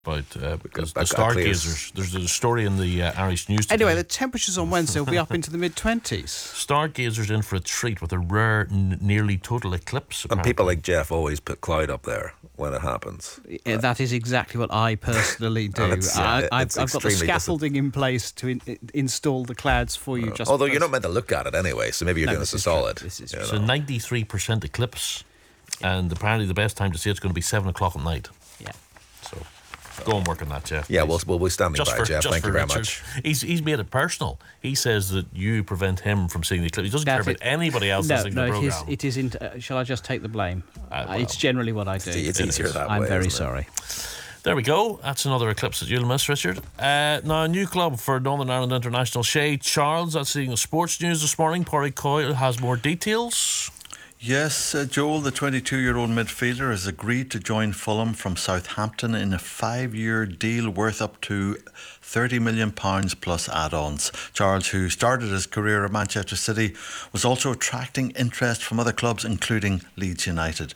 About because the stargazers. There's a story in the Irish News today. Anyway, the temperatures on Wednesday will be up into the mid-20s. Stargazers in for a treat with a rare, nearly total eclipse. And people like Jeff always put cloud up there when it happens. That is exactly what I personally do. I've got the scaffolding in place to install the clouds for you. Although you're not meant to look at it anyway, so maybe you're doing us a solid. It's a 93% eclipse, and apparently the best time to see it's going to be 7 o'clock at night. Yeah. So go and work on that, Jeff. Yeah, we'll be standing by, Jeff. Thank you very much. He's made it personal. He says that you prevent him from seeing the eclipse. He doesn't care about anybody else listening to the programme. It isn't. Shall I just take the blame? It's generally what I do. It's easier that way. I'm very sorry. There we go. That's another eclipse that you'll miss, Richard. Now, a new club for Northern Ireland International, Shay Charles. That's seeing the sports news this morning. Pádraig Coyle has more details. Yes, Joel, the 22-year-old midfielder has agreed to join Fulham from Southampton in a 5-year deal worth up to £30 million plus add-ons. Charles, who started his career at Manchester City, was also attracting interest from other clubs, including Leeds United.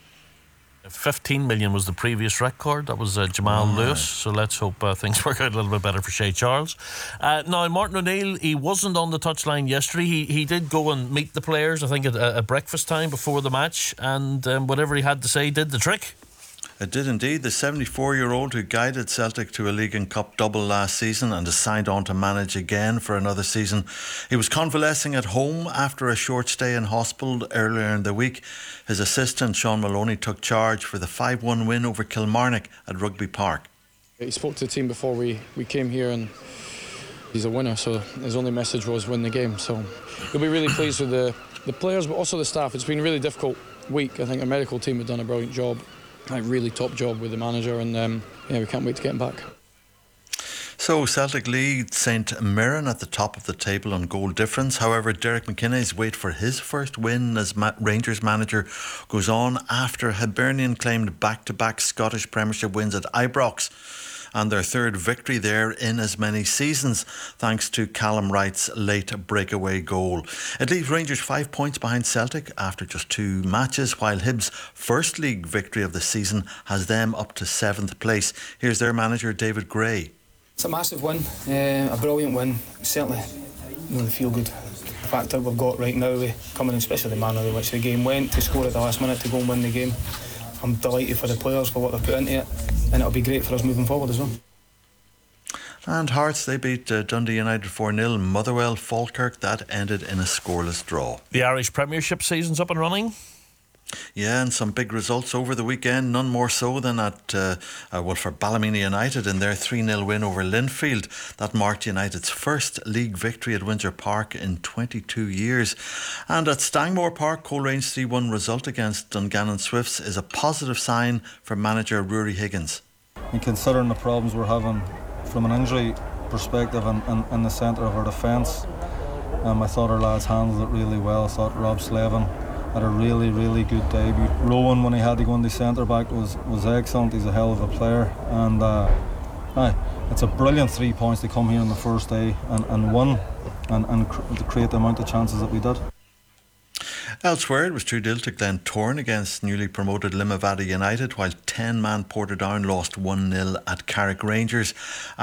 15 million was the previous record. That was Jamal Lewis. So let's hope things work out a little bit better for Shay Charles. Now, Martin O'Neill, he wasn't on the touchline yesterday. He did go and meet the players, I think, at breakfast time before the match, and whatever he had to say did the trick. It did indeed. The 74-year-old who guided Celtic to a League and Cup double last season and has signed on to manage again for another season. He was convalescing at home after a short stay in hospital earlier in the week. His assistant, Sean Maloney, took charge for the 5-1 win over Kilmarnock at Rugby Park. He spoke to the team before we came here, and he's a winner, so his only message was win the game. So he'll be really pleased with the players, but also the staff. It's been a really difficult week. I think our medical team have done a brilliant job. A really top job with the manager, and we can't wait to get him back. So Celtic lead St Mirren at the top of the table on goal difference. However, Derek McKinney's wait for his first win as Rangers manager goes on after Hibernian claimed back-to-back Scottish Premiership wins at Ibrox, and their third victory there in as many seasons, thanks to Callum Wright's late breakaway goal. It leaves Rangers 5 points behind Celtic after just 2 matches, while Hibs' first league victory of the season has them up to 7th place. Here's their manager, David Gray. It's a massive win, a brilliant win. Certainly, the feel-good factor we've got right now, coming in, especially the manner in which the game went, to score at the last minute to go and win the game. I'm delighted for the players for what they've put into it, and it'll be great for us moving forward as well. And Hearts, they beat Dundee United 4-0. Motherwell, Falkirk, that ended in a scoreless draw. The Irish Premiership season's up and running. Yeah, and some big results over the weekend, none more so than for Ballymena United in their 3-0 win over Linfield. That marked United's first league victory at Windsor Park in 22 years. And at Stangmore Park, Colerane's 3-1 result against Dungannon Swifts is a positive sign for manager Rory Higgins. And considering the problems we're having from an injury perspective in the centre of our defence, I thought our lads handled it really well. I thought Rob Slavin had a really, really good debut. Rowan, when he had to go into centre back, was excellent. He's a hell of a player, and it's a brilliant 3 points to come here on the first day and win and to create the amount of chances that we did. Elsewhere, it was 2-0 to Glentoran against newly promoted Limavady United, while 10-man Portadown lost 1-0 at Carrick Rangers.